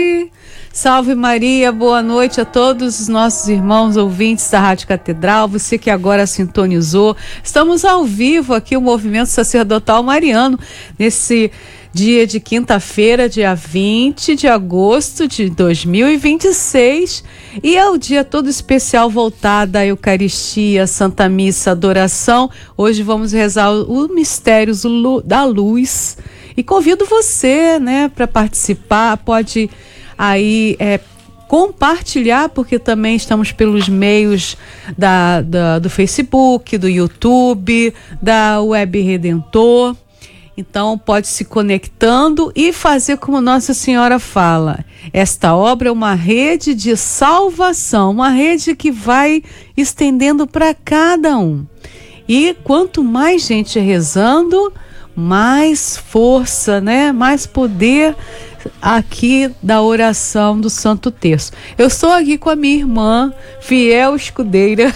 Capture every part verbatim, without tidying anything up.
Salve Maria, boa noite a todos os nossos irmãos ouvintes da Rádio Catedral, você que agora sintonizou. Estamos ao vivo aqui, o Movimento Sacerdotal Mariano, nesse dia de quinta-feira, dia vinte de agosto de dois mil e vinte e seis, e é o dia todo especial voltado à Eucaristia, Santa Missa, adoração. Hoje vamos rezar o mistério da luz e convido você, né, para participar. Pode aí é, compartilhar, porque também estamos pelos meios da, da, do Facebook, do YouTube, da Web Redentor. Então pode se conectando e fazer como Nossa Senhora fala. Esta obra é uma rede de salvação, uma rede que vai estendendo para cada um. E quanto mais gente rezando, mais força, né? Mais poder aqui da oração do Santo Terço. Eu estou aqui com a minha irmã, fiel escudeira,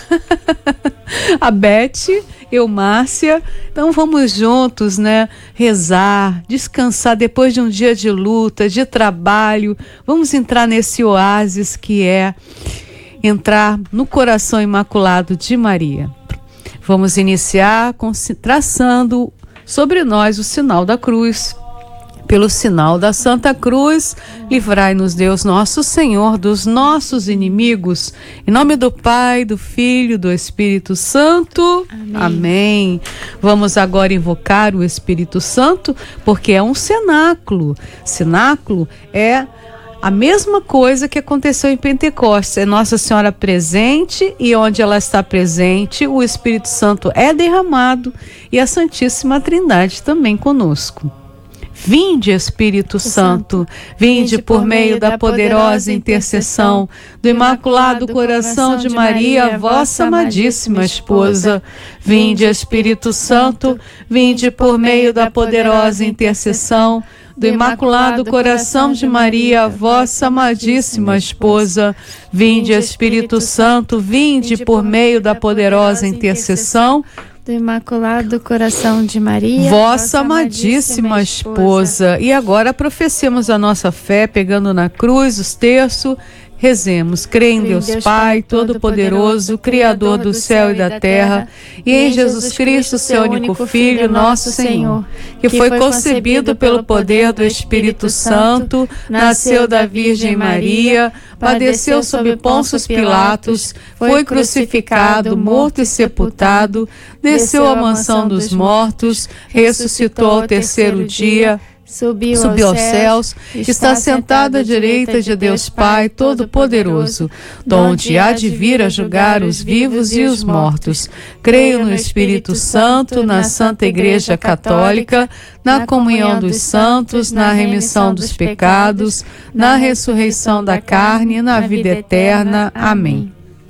a Beth, eu, Márcia. Então vamos juntos, né? Rezar, descansar depois de um dia de luta, de trabalho. Vamos entrar nesse oásis que é entrar no coração imaculado de Maria. Vamos iniciar com, traçando sobre nós o sinal da cruz. Pelo sinal da Santa Cruz, livrai-nos Deus nosso Senhor dos nossos inimigos. Em nome do Pai, do Filho, do Espírito Santo. Amém. Amém. Vamos agora invocar o Espírito Santo, porque é um cenáculo. Cenáculo é a mesma coisa que aconteceu em Pentecostes. É Nossa Senhora presente, e onde ela está presente, o Espírito Santo é derramado, e a Santíssima Trindade também conosco. Vinde, Espírito Santo, vinde por meio da poderosa intercessão do Imaculado Coração de Maria, vossa amadíssima esposa. Vinde, Espírito Santo, vinde por meio da poderosa intercessão do Imaculado Coração de Maria, vossa amadíssima esposa. Vinde, Espírito Santo, vinde por meio da poderosa intercessão do Imaculado Coração de Maria, vossa amadíssima esposa. E agora professemos a nossa fé, pegando na cruz os terços. Rezemos. Creio em Deus, Deus Pai, Todo-Poderoso, Criador do céu e da terra, e em Jesus Cristo, seu único Filho, nosso Senhor, que foi concebido pelo poder do Espírito Santo, nasceu da Virgem Maria, padeceu sob Pôncio Pilatos, foi crucificado, morto e sepultado, desceu à mansão dos mortos, ressuscitou ao terceiro dia, Subiu, Subiu aos céus, céus, está sentado à direita de Deus Pai Todo-Poderoso, donde há de vir a julgar os vivos e os mortos. Creio no Espírito Santo, na Santa Igreja Católica, na comunhão dos santos, na remissão dos pecados, na ressurreição da carne e na vida eterna. Amém.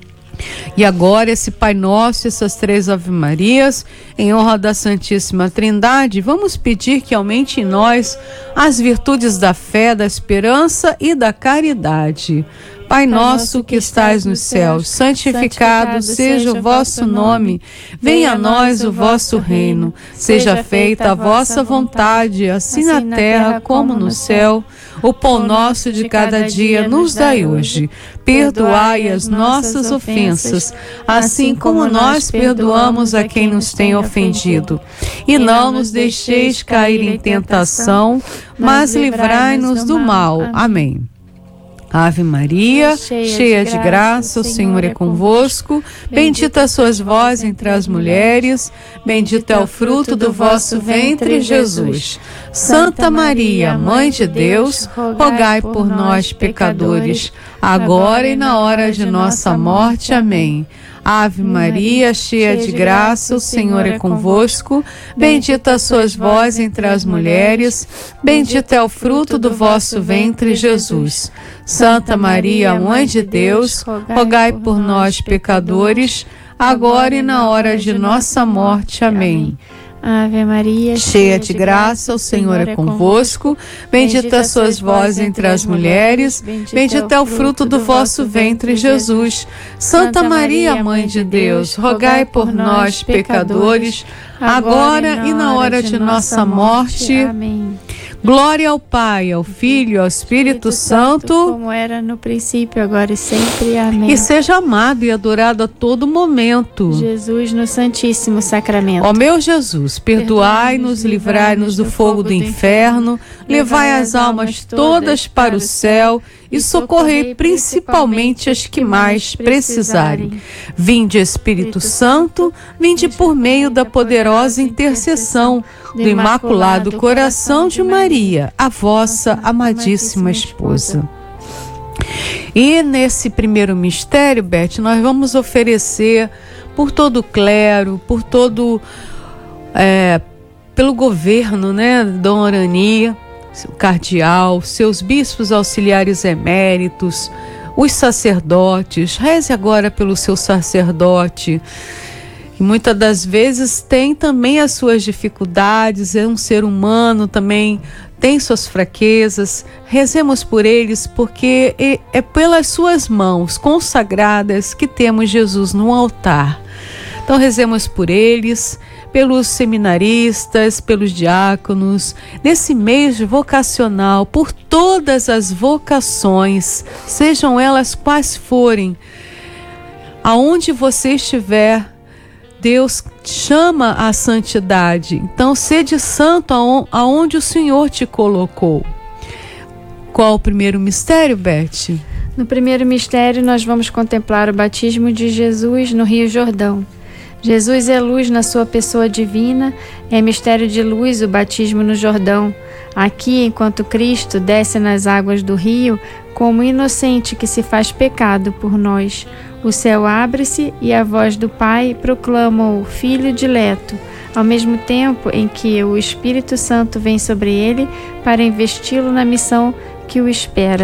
E agora esse Pai Nosso, essas três Ave Marias, em honra da Santíssima Trindade, vamos pedir que aumente em nós as virtudes da fé, da esperança e da caridade. Pai nosso que estais nos céus, santificado seja o vosso nome. Venha a nós o vosso reino. Seja feita a vossa vontade, assim na terra como no céu. O pão nosso de cada dia nos dai hoje. Perdoai as nossas ofensas, assim como nós perdoamos a quem nos tem ofendido. E não nos deixeis cair em tentação, mas livrai-nos do mal. Amém. Ave Maria, cheia, cheia de graça, o Senhor é convosco. Bendita sois vós entre as mulheres, bendito é o fruto do vosso ventre, Jesus. Santa Maria, Mãe de Deus, rogai por nós, pecadores, agora e na hora de nossa morte. Amém. Ave Maria, cheia de graça, o Senhor é convosco. Bendita sois vós entre as mulheres, bendito é o fruto do vosso ventre, Jesus. Santa Maria, Mãe de Deus, rogai por nós, pecadores, agora e na hora de nossa morte. Amém. Ave Maria, cheia de graça, o Senhor é convosco. Bendita sois vós entre as mulheres, bendito é o fruto do vosso ventre, Jesus. Santa Maria, Mãe de Deus, rogai por nós, pecadores, agora e na hora de nossa morte. Amém. Glória ao Pai, ao Filho e ao Espírito, Espírito Santo, Santo, como era no princípio, agora e sempre. Amém. E seja amado e adorado a todo momento. Jesus no Santíssimo Sacramento. Ó meu Jesus, perdoai-nos, livrai-nos do fogo do inferno, levai as almas todas para o céu e socorrei principalmente as que mais precisarem. Vinde, Espírito Santo, vinde por meio da poderosa intercessão do Imaculado Coração de Maria, a vossa amadíssima esposa. E nesse primeiro mistério, Beth, nós vamos oferecer por todo o clero, por todo, é, pelo governo, né, Dom Arani, o cardeal, seus bispos auxiliares eméritos, os sacerdotes. Reze agora pelo seu sacerdote, que muitas das vezes tem também as suas dificuldades, é um ser humano também, tem suas fraquezas. Rezemos por eles, porque é pelas suas mãos consagradas que temos Jesus no altar. Então rezemos por eles, pelos seminaristas, pelos diáconos, nesse mês vocacional, por todas as vocações, sejam elas quais forem. Aonde você estiver, Deus chama à santidade. Então, sede santo aonde o Senhor te colocou. Qual o primeiro mistério, Beth? No primeiro mistério, nós vamos contemplar o batismo de Jesus no Rio Jordão. Jesus é luz na sua pessoa divina, é mistério de luz o batismo no Jordão. Aqui, enquanto Cristo desce nas águas do rio, como inocente que se faz pecado por nós, o céu abre-se e a voz do Pai proclama o Filho dileto, ao mesmo tempo em que o Espírito Santo vem sobre ele para investi-lo na missão que o espera.